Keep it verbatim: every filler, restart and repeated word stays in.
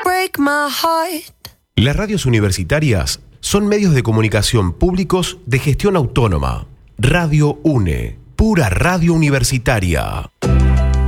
break my heart. Las radios universitarias son medios de comunicación públicos de gestión autónoma. Radio UNE, pura radio universitaria.